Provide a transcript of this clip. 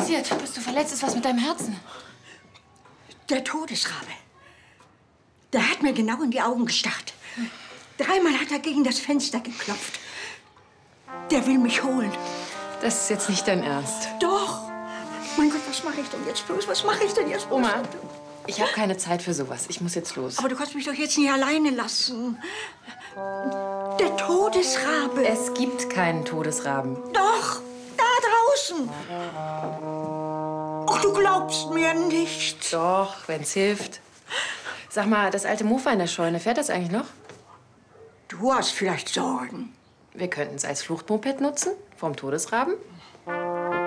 passiert? Bist du verletzt? Ist was mit deinem Herzen? Der Todesrabe. Der hat mir genau in die Augen gestarrt. 3-mal hat er gegen das Fenster geklopft. Der will mich holen. Das ist jetzt nicht dein Ernst. Doch. Mein Gott, was mache ich denn jetzt bloß? Was mache ich denn jetzt bloß? Oma, ich habe keine Zeit für sowas. Ich muss jetzt los. Aber du kannst mich doch jetzt nicht alleine lassen. Der Todesrabe. Es gibt keinen Todesraben. Doch, da draußen. Ach, du glaubst mir nicht. Doch, wenn's hilft. Sag mal, das alte Mofa in der Scheune, fährt das eigentlich noch? Du hast vielleicht Sorgen. Wir könnten es als Fluchtmoped nutzen, vom Todesraben.